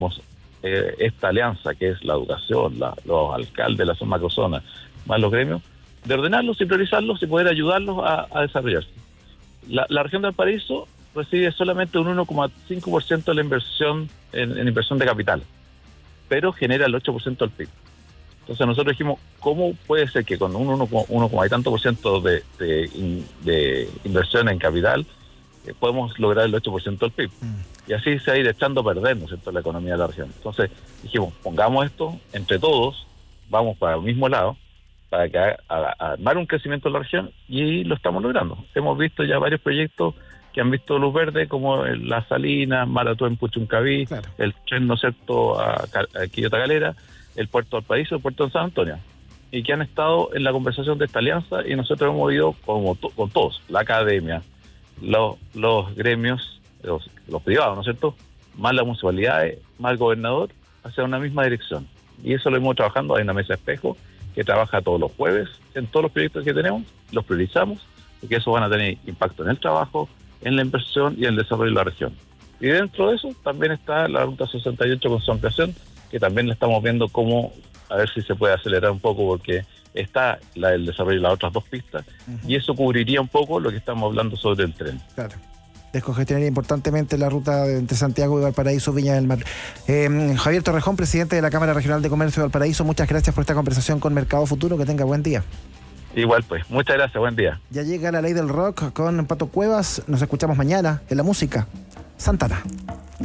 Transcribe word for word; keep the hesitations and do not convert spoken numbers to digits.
eh, esta alianza que es la educación, la, los alcaldes de las macrozonas, más los gremios, de ordenarlos y priorizarlos y poder ayudarlos a, a desarrollarse. La, la región de Valparaíso recibe solamente un uno coma cinco por ciento de la inversión en, en inversión de capital, pero genera el ocho por ciento del P I B. Entonces nosotros dijimos, ¿cómo puede ser que con un uno y tanto por ciento de, de, de inversión en capital eh, podemos lograr el ocho por ciento del P I B? Mm. Y así se va a ir echando a perder, ¿no es cierto?, la economía de la región. Entonces dijimos, pongamos esto entre todos, vamos para el mismo lado, para que a, a, a armar un crecimiento en la región, y lo estamos logrando. Hemos visto ya varios proyectos que han visto luz verde, como el, la Salina, Maratón en Puchuncaví, claro, el tren, ¿no es cierto?, a, a Quillota Calera, el puerto del Valparaíso, el puerto de San Antonio, y que han estado en la conversación de esta alianza, y nosotros hemos ido como to, con todos, la academia, los, los gremios, los, los privados, ¿no es cierto?, más las municipalidades, más el gobernador, hacia una misma dirección. Y eso lo hemos trabajando. Hay una mesa espejo que trabaja todos los jueves en todos los proyectos que tenemos, los priorizamos, porque eso van a tener impacto en el trabajo, en la inversión y en el desarrollo de la región. Y dentro de eso también está la Ruta sesenta y ocho con su ampliación, que también le estamos viendo cómo, a ver si se puede acelerar un poco, porque está la, el desarrollo de las otras dos pistas, uh-huh, y eso cubriría un poco lo que estamos hablando sobre el tren. Claro. Descongestionaría importantemente la ruta entre Santiago y Valparaíso, Viña del Mar. Eh, Javier Torrejón, presidente de la Cámara Regional de Comercio de Valparaíso, muchas gracias por esta conversación con Mercado Futuro. Que tenga buen día. Igual pues, muchas gracias, buen día. Ya llega la ley del rock con Pato Cuevas. Nos escuchamos mañana en la música. Santana.